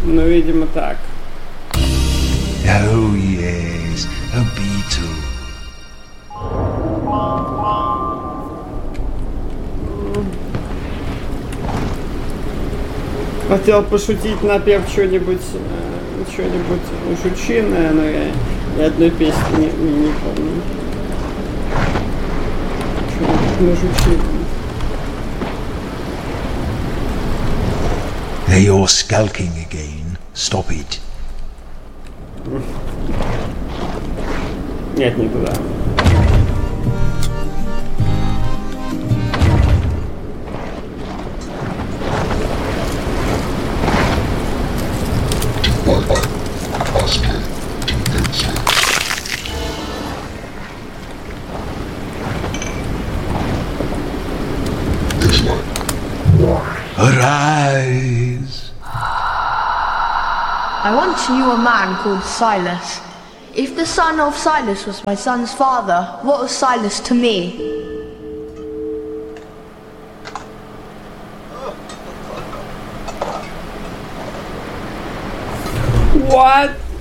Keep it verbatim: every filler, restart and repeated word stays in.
Ну, видимо, так. Oh yes, a beetle. Хотел пошутить, напев что-нибудь, э, что-нибудь жучиное, но я ни одной песни не, не, не помню. Что-нибудь на жучиное. There you're skulking again. Stop it. Нет, не туда. Arise! I once knew a man called Silas. If the son of Silas was my son's father, what was Silas to me? What?